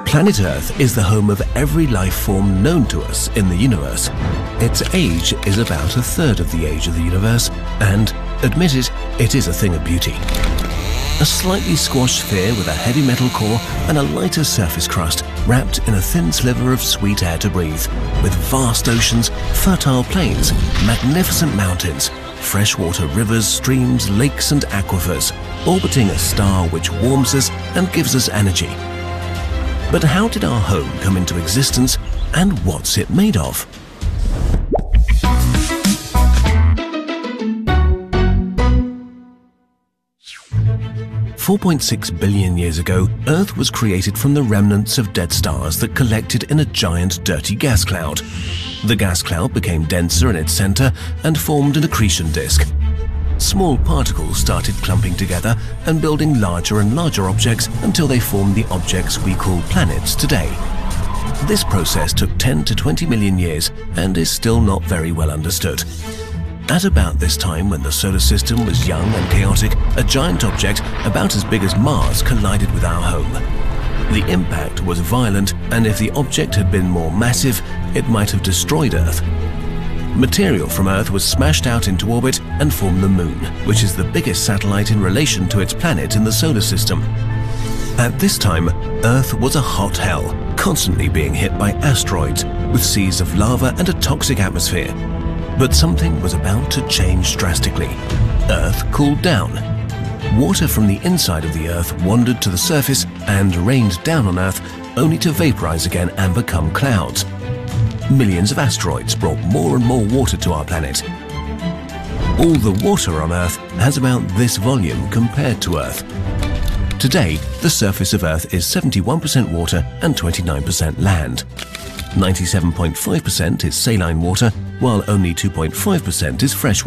Planet Earth is the home of every life form known to us in the universe. Its age is about a third of the age of the universe, and, admit it, it is a thing of beauty. A slightly squashed sphere with a heavy metal core and a lighter surface crust wrapped in a thin sliver of sweet air to breathe, with vast oceans, fertile plains, magnificent mountains, freshwater rivers, streams, lakes and aquifers, orbiting a star which warms us and gives us energy. But how did our home come into existence, and what's it made of? $4.6 billion years ago, Earth was created from the remnants of dead stars that collected in a giant dirty gas cloud. The gas cloud became denser in its center and formed an accretion disk. Small particles started clumping together and building larger and larger objects until they formed the objects we call planets today. This process took 10 to 20 million years and is still not very well understood. At about this time, when the solar system was young and chaotic, a giant object about as big as Mars collided with our home. The impact was violent, and if the object had been more massive, it might have destroyed Earth. Material from Earth was smashed out into orbit and formed the Moon, which is the biggest satellite in relation to its planet in the solar system. At this time, Earth was a hot hell, constantly being hit by asteroids, with seas of lava and a toxic atmosphere. But something was about to change drastically. Earth cooled down. Water from the inside of the Earth wandered to the surface and rained down on Earth, only to vaporize again and become clouds. Millions of asteroids brought more and more water to our planet. All the water on Earth has about this volume compared to Earth. Today, the surface of Earth is 71% water and 29% land. 97.5% is saline water, while only 2.5% is fresh water.